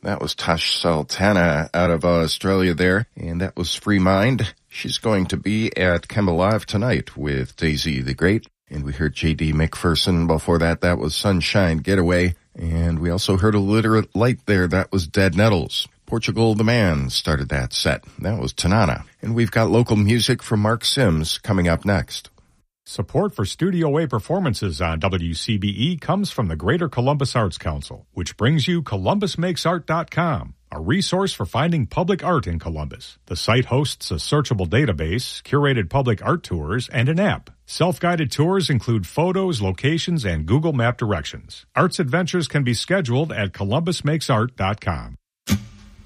That was Tash Sultana out of Australia there, and that was Free Mind. She's going to be at Kemba Live tonight with Daisy the Great, and we heard J.D. McPherson. Before that, that was Sunshine Getaway, and we also heard Illiterate Light there. That was Dead Nettles. Portugal the Man started that set. That was Tanana. And we've got local music from Mark Sims coming up next. Support for Studio A performances on WCBE comes from the Greater Columbus Arts Council, which brings you ColumbusMakesArt.com, a resource for finding public art in Columbus. The site hosts a searchable database, curated public art tours, and an app. Self-guided tours include photos, locations, and Google Map directions. Arts adventures can be scheduled at ColumbusMakesArt.com.